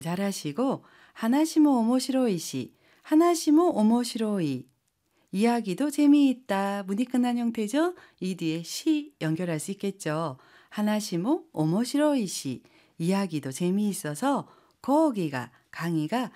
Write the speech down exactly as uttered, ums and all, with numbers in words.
잘하시고 하나시모 오모시로이시, 하나시모 오모시로이. 이야기도 재미있다. 문이 끝난 형태죠? 이 뒤에 시 연결할 수 있겠죠. 하나시모 오모시로이시. 이야기도 재미있어서 거기가 강의가